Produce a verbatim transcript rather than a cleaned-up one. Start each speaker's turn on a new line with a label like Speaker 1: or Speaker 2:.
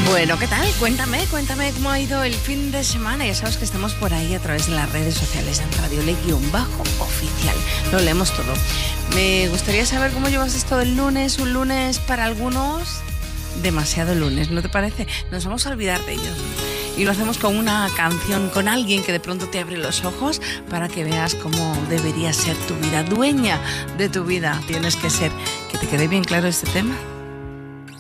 Speaker 1: Bueno, ¿qué tal? Cuéntame, cuéntame cómo ha ido el fin de semana. Ya sabes que estamos por ahí a través de las redes sociales en Radio Le-Oficial. Lo leemos todo. Me gustaría saber cómo llevas esto del lunes. Un lunes para algunos, demasiado lunes, ¿no te parece? Nos vamos a olvidar de ellos. Y lo hacemos con una canción, con alguien que de pronto te abre los ojos para que veas cómo debería ser tu vida, dueña de tu vida. Tienes que ser. ¿Que te quede bien claro este tema?